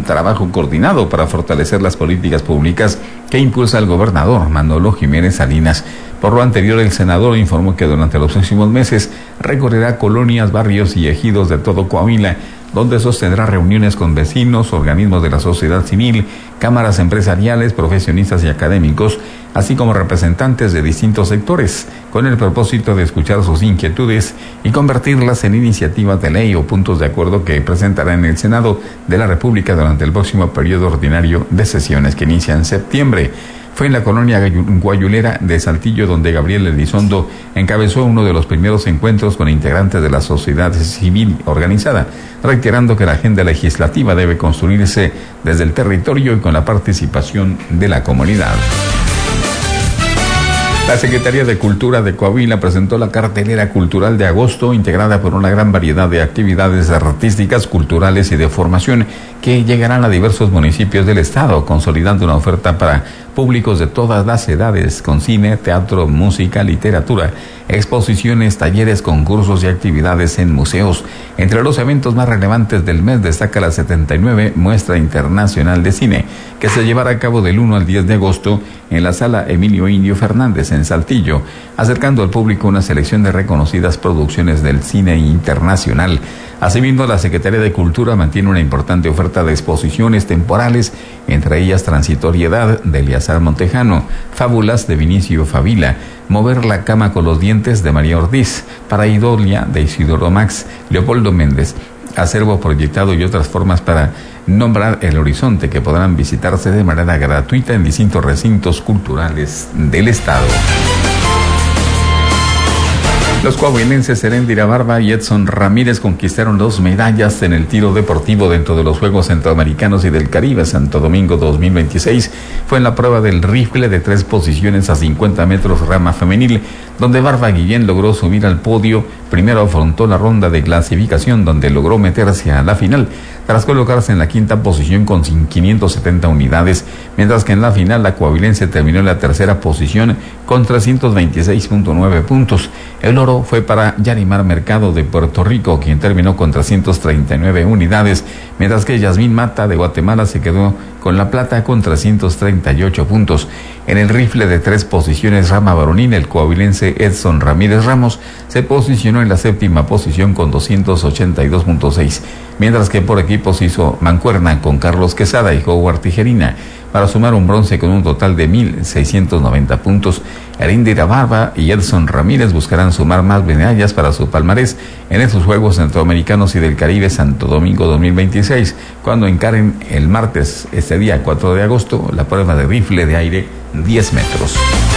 un trabajo coordinado para fortalecer las políticas públicas que impulsa el gobernador Manolo Jiménez Salinas. Por lo anterior, el senador informó que durante los próximos meses recorrerá colonias, barrios y ejidos de todo Coahuila, donde sostendrá reuniones con vecinos, organismos de la sociedad civil, cámaras empresariales, profesionistas y académicos, así como representantes de distintos sectores, con el propósito de escuchar sus inquietudes y convertirlas en iniciativas de ley o puntos de acuerdo que presentará en el Senado de la República durante el próximo periodo ordinario de sesiones que inicia en septiembre. Fue en la colonia guayulera de Saltillo donde Gabriel Elizondo encabezó uno de los primeros encuentros con integrantes de la sociedad civil organizada, reiterando que la agenda legislativa debe construirse desde el territorio y con la participación de la comunidad. La Secretaría de Cultura de Coahuila presentó la cartelera cultural de agosto, integrada por una gran variedad de actividades artísticas, culturales y de formación que llegarán a diversos municipios del estado, consolidando una oferta para públicos de todas las edades, con cine, teatro, música, literatura, exposiciones, talleres, concursos y actividades en museos. Entre los eventos más relevantes del mes destaca la 79 Muestra Internacional de Cine, que se llevará a cabo del 1 al 10 de agosto en la Sala Emilio Indio Fernández en Saltillo, acercando al público una selección de reconocidas producciones del cine internacional. Asimismo, la Secretaría de Cultura mantiene una importante oferta de exposiciones temporales, entre ellas Transitoriedad de Eleazar Montejano, Fábulas de Vinicio Favila, Mover la cama con los dientes de María Ortiz, Paraidolia de Isidoro Max, Leopoldo Méndez, Acervo proyectado y otras formas para nombrar el horizonte, que podrán visitarse de manera gratuita en distintos recintos culturales del estado. Los coahuilenses Heréndira Barba y Edson Ramírez conquistaron 2 medallas en el tiro deportivo dentro de los Juegos Centroamericanos y del Caribe Santo Domingo 2026. Fue en la prueba del rifle de 3 posiciones a 50 metros rama femenil, donde Barba Guillén logró subir al podio. Primero afrontó la ronda de clasificación, donde logró meterse a la final, tras colocarse en la 5ª posición con 570 unidades, mientras que en la final la coahuilense terminó en la 3ª posición con 326.9 puntos. El oro fue para Yarimar Mercado de Puerto Rico, quien terminó con 339 unidades, mientras que Yasmín Mata de Guatemala se quedó con la plata con 338 puntos. En el rifle de 3 posiciones rama varonil, el coahuilense Edson Ramírez Ramos se posicionó en la 7ª posición con 282.6, mientras que por equipos hizo mancuerna con Carlos Quesada y Howard Tijerina para sumar un bronce con un total de 1.690 puntos. Heréndira Barba y Edson Ramírez buscarán sumar más medallas para su palmarés en estos Juegos Centroamericanos y del Caribe Santo Domingo 2026, cuando encaren el martes, este día 4 de agosto, la prueba de rifle de aire 10 metros.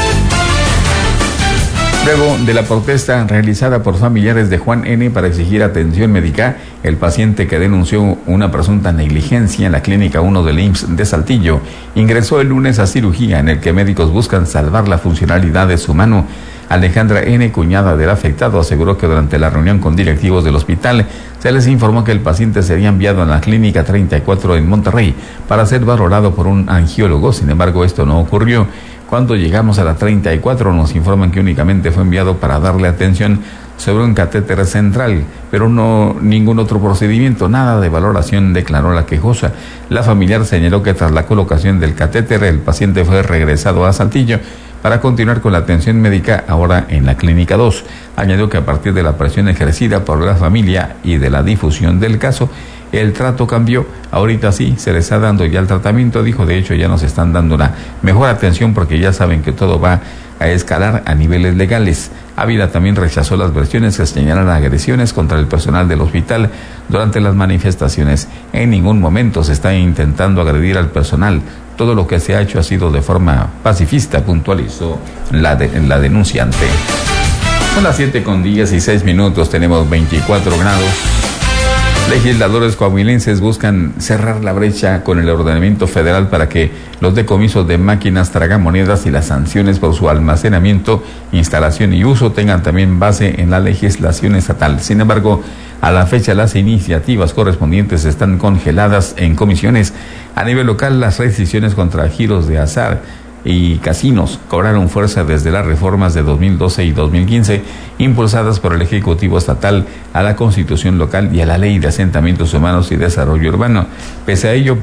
Luego de la protesta realizada por familiares de Juan N. para exigir atención médica, el paciente que denunció una presunta negligencia en la Clínica 1 del IMSS de Saltillo ingresó el lunes a cirugía, en el que médicos buscan salvar la funcionalidad de su mano. Alejandra N., cuñada del afectado, aseguró que durante la reunión con directivos del hospital se les informó que el paciente sería enviado a la Clínica 34 en Monterrey para ser valorado por un angiólogo. Sin embargo, esto no ocurrió. Cuando llegamos a la 34 nos informan que únicamente fue enviado para darle atención sobre un catéter central, pero no ningún otro procedimiento, nada de valoración, declaró la quejosa. La familiar señaló que tras la colocación del catéter el paciente fue regresado a Saltillo para continuar con la atención médica, ahora en la Clínica 2. Añadió que a partir de la presión ejercida por la familia y de la difusión del caso, el trato cambió. Ahorita sí, se les está dando ya el tratamiento, dijo. De hecho, ya nos están dando una mejor atención porque ya saben que todo va a escalar a niveles legales. Ávila también rechazó las versiones que señalan agresiones contra el personal del hospital durante las manifestaciones. En ningún momento se está intentando agredir al personal. Todo lo que se ha hecho ha sido de forma pacifista, puntualizó la denunciante. Son las 7:16, tenemos 24 grados. Legisladores coahuilenses buscan cerrar la brecha con el ordenamiento federal para que los decomisos de máquinas tragamonedas y las sanciones por su almacenamiento, instalación y uso tengan también base en la legislación estatal. Sin embargo, a la fecha las iniciativas correspondientes están congeladas en comisiones. A nivel local, las restricciones contra giros de azar y casinos cobraron fuerza desde las reformas de 2012 y 2015 impulsadas por el Ejecutivo Estatal a la Constitución local y a la Ley de Asentamientos Humanos y Desarrollo Urbano. Pese a ello,